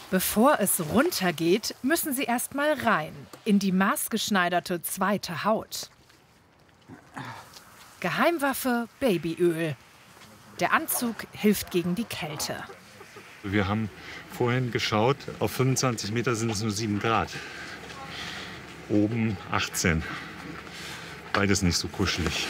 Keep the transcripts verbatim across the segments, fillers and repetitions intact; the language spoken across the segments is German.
Bevor es runtergeht, müssen sie erst mal rein in die maßgeschneiderte zweite Haut. Geheimwaffe Babyöl. Der Anzug hilft gegen die Kälte. Wir haben vorhin geschaut, auf fünfundzwanzig Meter sind es nur sieben Grad. Oben achtzehn. Beides nicht so kuschelig.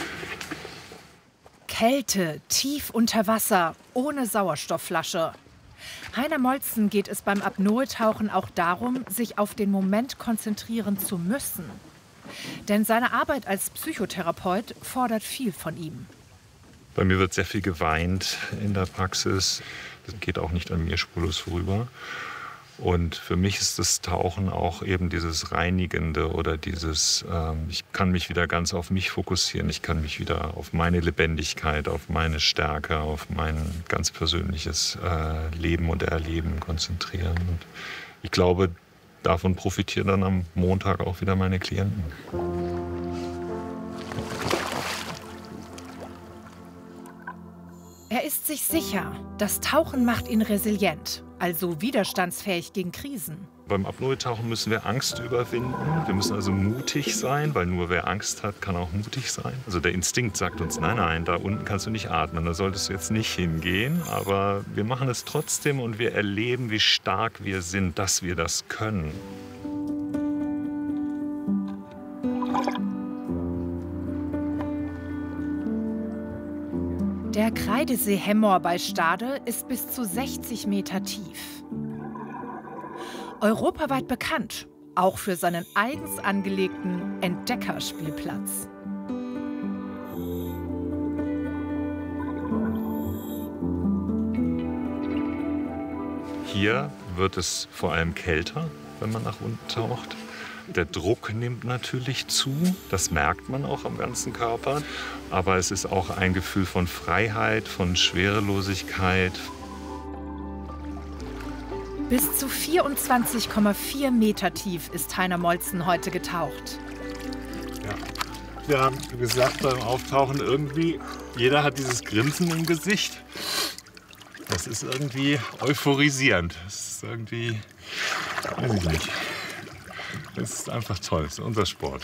Kälte, tief unter Wasser, ohne Sauerstoffflasche. Heiner Moltzen geht es beim Apnoe-Tauchen auch darum, sich auf den Moment konzentrieren zu müssen. Denn seine Arbeit als Psychotherapeut fordert viel von ihm. Bei mir wird sehr viel geweint in der Praxis. Das geht auch nicht an mir spurlos vorüber. Und für mich ist das Tauchen auch eben dieses Reinigende oder dieses, ähm, ich kann mich wieder ganz auf mich fokussieren. Ich kann mich wieder auf meine Lebendigkeit, auf meine Stärke, auf mein ganz persönliches äh, Leben und Erleben konzentrieren. Und ich glaube, davon profitieren dann am Montag auch wieder meine Klienten. Er ist sich sicher, das Tauchen macht ihn resilient, also widerstandsfähig gegen Krisen. Beim Apnoe-Tauchen müssen wir Angst überwinden. Wir müssen also mutig sein, weil nur wer Angst hat, kann auch mutig sein. Also der Instinkt sagt uns, nein, nein, da unten kannst du nicht atmen, da solltest du jetzt nicht hingehen. Aber wir machen es trotzdem und wir erleben, wie stark wir sind, dass wir das können. Der Kreidesee-Hemmoor bei Stade ist bis zu sechzig Meter tief. Europaweit bekannt, auch für seinen eigens angelegten Entdeckerspielplatz. Hier wird es vor allem kälter, wenn man nach unten taucht. Der Druck nimmt natürlich zu, das merkt man auch am ganzen Körper. Aber es ist auch ein Gefühl von Freiheit, von Schwerelosigkeit. Bis zu vierundzwanzig Komma vier Meter tief ist Heiner Moltzen heute getaucht. Ja. Wir haben gesagt beim Auftauchen irgendwie, jeder hat dieses Grinsen im Gesicht. Das ist irgendwie euphorisierend. Das ist irgendwie, weiß ich nicht. Das ist einfach toll, das ist unser Sport.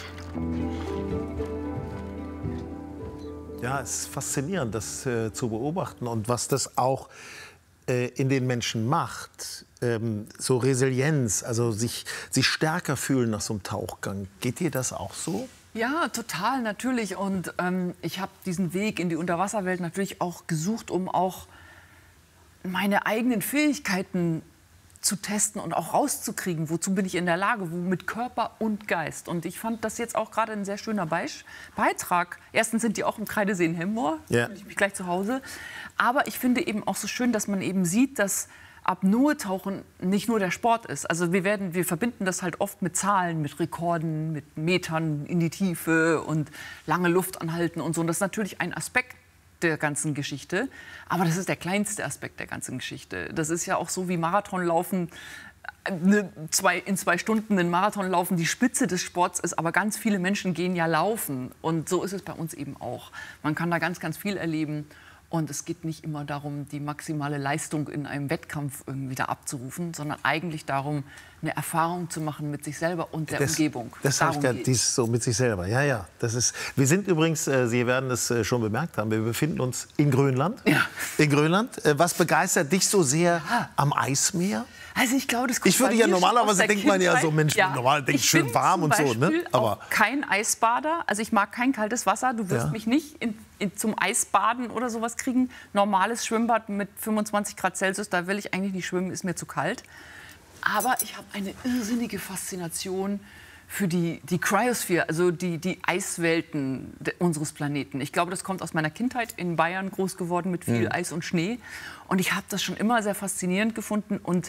Ja, es ist faszinierend, das äh, zu beobachten und was das auch äh, in den Menschen macht. Ähm, so Resilienz, also sich, sich stärker fühlen nach so einem Tauchgang. Geht dir das auch so? Ja, total, natürlich. Und ähm, ich habe diesen Weg in die Unterwasserwelt natürlich auch gesucht, um auch meine eigenen Fähigkeiten zu testen und auch rauszukriegen, wozu bin ich in der Lage, mit Körper und Geist. Und ich fand das jetzt auch gerade ein sehr schöner Be Beitrag. Erstens sind die auch im Kreidesee in Hemmoor, ja. Fühle ich mich gleich zu Hause. Aber ich finde eben auch so schön, dass man eben sieht, dass Apnoe-Tauchen nicht nur der Sport ist. Also wir, werden, wir verbinden das halt oft mit Zahlen, mit Rekorden, mit Metern in die Tiefe und lange Luft anhalten und so. Und das ist natürlich ein Aspekt der ganzen Geschichte. Aber das ist der kleinste Aspekt der ganzen Geschichte. Das ist ja auch so wie Marathonlaufen, eine, zwei, in zwei Stunden einen Marathon laufen, die Spitze des Sports ist, aber ganz viele Menschen gehen ja laufen. Und so ist es bei uns eben auch. Man kann da ganz, ganz viel erleben. Und es geht nicht immer darum, die maximale Leistung in einem Wettkampf irgendwie da abzurufen, sondern eigentlich darum, eine Erfahrung zu machen mit sich selber und der das, Umgebung. Das heißt ja, dies so mit sich selber. Ja, ja. Das ist, wir sind übrigens, äh, Sie werden es äh, schon bemerkt haben, wir befinden uns in Grönland. Ja. In Grönland. Äh, was begeistert dich so sehr ja. am Eismeer? Also ich glaube, das kommt Ich würde ja normalerweise denkt man ja so, Mensch, ja. normal denkt ich schön warm und so, ne? Aber auch kein Eisbader. Also ich mag kein kaltes Wasser. Du wirst ja. mich nicht in, in, zum Eisbaden oder sowas kriegen. Normales Schwimmbad mit fünfundzwanzig Grad Celsius, da will ich eigentlich nicht schwimmen, ist mir zu kalt. Aber ich habe eine irrsinnige Faszination für die, die Cryosphere, also die, die Eiswelten unseres Planeten. Ich glaube, das kommt aus meiner Kindheit, in Bayern groß geworden mit viel mhm. Eis und Schnee. Und ich habe das schon immer sehr faszinierend gefunden. Und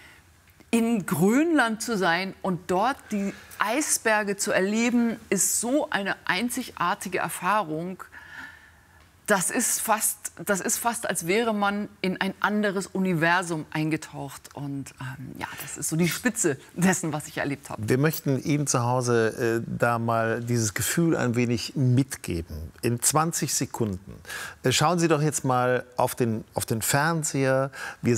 in Grönland zu sein und dort die Eisberge zu erleben, ist so eine einzigartige Erfahrung. Das ist fast, das ist fast, als wäre man in ein anderes Universum eingetaucht. Und ähm, ja, das ist so die Spitze dessen, was ich erlebt habe. Wir möchten Ihnen zu Hause äh, da mal dieses Gefühl ein wenig mitgeben. In zwanzig Sekunden. Äh, schauen Sie doch jetzt mal auf den, auf den Fernseher. Wir